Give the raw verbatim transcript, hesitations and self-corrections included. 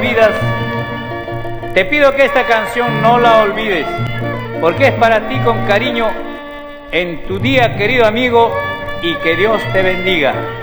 olvidas, te pido que esta canción no la olvides, porque es para ti con cariño en tu día, querido amigo, y que Dios te bendiga.